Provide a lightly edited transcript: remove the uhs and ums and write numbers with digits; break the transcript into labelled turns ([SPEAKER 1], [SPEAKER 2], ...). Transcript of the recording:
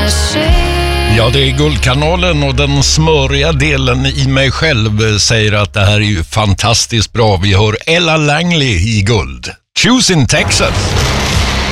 [SPEAKER 1] Ja, det är Guldkanalen och den smöriga delen i mig själv säger att det här är ju fantastiskt bra. Vi hör Ella Langley i Guld. Choose in Texas.